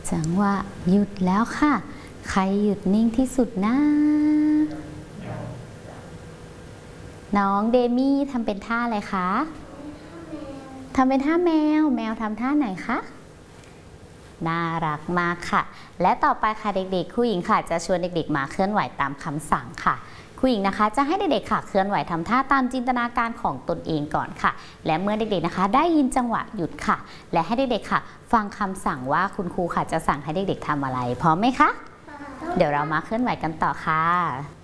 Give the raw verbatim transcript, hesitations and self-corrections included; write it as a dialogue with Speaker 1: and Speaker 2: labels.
Speaker 1: จังหวะหยุดแล้วค่ะใครหยุดนิ่งที่สุดนะน้องเดมี่ทำเป็นท่าอะไรคะทำเป็นท่าแมวแมวทำท่าไหนคะน่ารักมากค่ะและต่อไปค่ะเด็กๆครูหญิงค่ะจะชวนเด็กๆมาเคลื่อนไหวตามคำสั่งค่ะครูหญิงนะคะจะให้เด็กๆค่ะเคลื่อนไหวทำท่าตามจินตนาการของตนเองก่อนค่ะและเมื่อเด็กๆนะคะได้ยินจังหวะหยุดค่ะและให้เด็กๆค่ะฟังคำสั่งว่าคุณครูค่ะจะสั่งให้เด็กๆทำอะไรพร้อมไหมคะเดี๋ยวเรามาเคลื่อนไหวกันต่อค่ะ